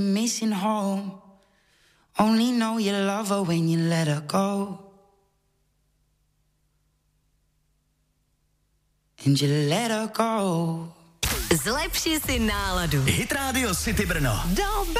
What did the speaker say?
missing home. Only know you love her when you let her go. And you let her go. Zlepši si náladu. Hit Radio City Brno. Do